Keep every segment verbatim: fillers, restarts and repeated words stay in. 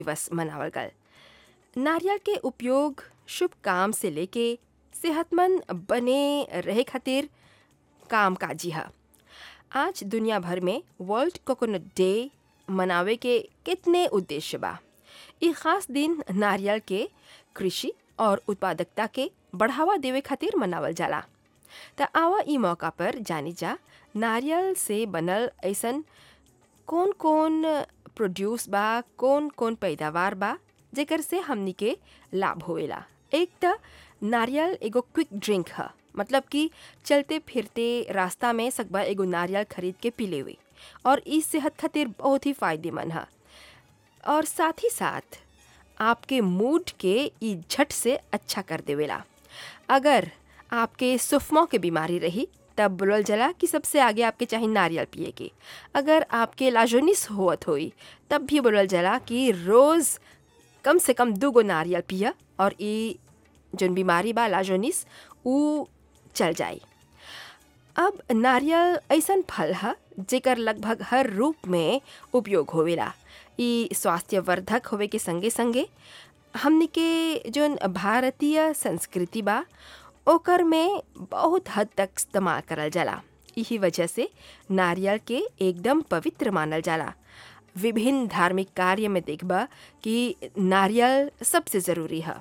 दिवस मनावल गल। नारियल के उपयोग शुभ काम से लेके सेहतमंद बने रहे खातिर काम काजी है। आज दुनिया भर में वर्ल्ड कोकोनट डे मनावे के कितने उद्देश्य बा। ये खास दिन नारियल के कृषि और उत्पादकता के बढ़ावा देवे खातिर मनावल जाला। त आवा ई मौका पर जानी जा नारियल से बनल ऐसन कौन कौन प्रोड्यूस बा, कौन कौन पैदावार बा जेकर से हमनी के लाभ होवेला। एक त नारियल एगो क्विक ड्रिंक है, मतलब कि चलते फिरते रास्ता में सकबा एगो नारियल खरीद के पी लेवे और ई सेहत खातिर बहुत ही फायदेमंद है। और साथ ही साथ आपके मूड के ई झट से अच्छा कर देवेला। अगर आपके सुफमों के बीमारी रही तब बोलल जला कि सबसे आगे आपके चाहिए नारियल पिए के। अगर आपके लाजोनिस होत होई तब भी बोलल जला कि रोज़ कम से कम दो गो नारियल पिया और ई जौन बीमारी बा लाजोनिस ऊ चल जाई। अब नारियल ऐसन फल है जेकर लगभग हर रूप में उपयोग होवेला। ई स्वास्थ्यवर्धक होवे के संगे संगे हमनी के जौन भारतीय संस्कृति बा ओकर में बहुत हद तक इस्तेमाल करल जाला। यही वजह से नारियल के एकदम पवित्र मानल जाला। विभिन्न धार्मिक कार्य में देखबा कि नारियल सबसे ज़रूरी है।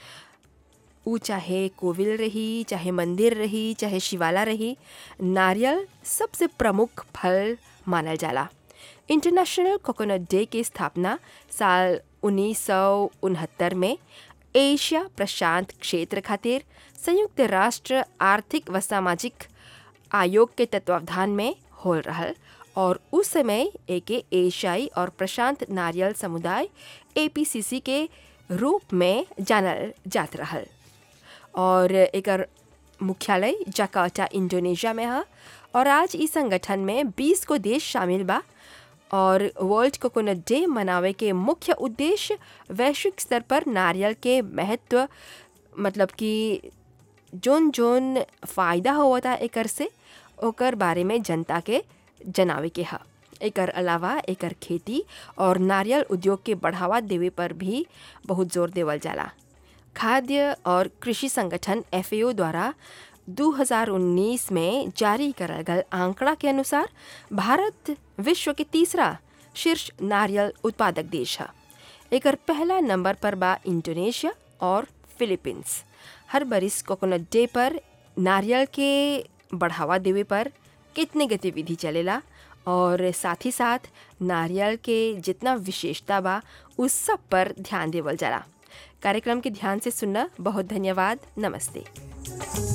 ऊ चाहे कोविल रही, चाहे मंदिर रही, चाहे शिवाला रही, नारियल सबसे प्रमुख फल मानल जाला। इंटरनेशनल कोकोनट डे की स्थापना साल उन्नीस सौ उनहत्तर में एशिया प्रशांत क्षेत्र खातिर संयुक्त राष्ट्र आर्थिक व सामाजिक आयोग के तत्वावधान में होल रहल और उस समय एके एशियाई और प्रशांत नारियल समुदाय ए पी सी सी के रूप में जानल जात रहल। और एकर मुख्यालय जकार्ता इंडोनेशिया में है और आज इस संगठन में बीस को देश शामिल बा। और वर्ल्ड कोकोनट डे मनावे के मुख्य उद्देश्य वैश्विक स्तर पर नारियल के महत्व, मतलब कि जोन जोन फ़ायदा होता एकर से ओकर बारे में जनता के जनावे के है। एकर अलावा एकर खेती और नारियल उद्योग के बढ़ावा देवे पर भी बहुत जोर देवल जाला। खाद्य और कृषि संगठन एफ ए ओ द्वारा दो हज़ार उन्नीस में जारी करल गल आंकड़ा के अनुसार भारत विश्व के तीसरा शीर्ष नारियल उत्पादक देश है। एकर पहला नंबर पर बा इंडोनेशिया और फिलीपींस। हर बरिस कोकोनट डे पर नारियल के बढ़ावा देवे पर कितने गतिविधि चलेला और साथ ही साथ नारियल के जितना विशेषता बा उस सब पर ध्यान देवल जाला। कार्यक्रम के ध्यान से सुनना बहुत धन्यवाद। नमस्ते।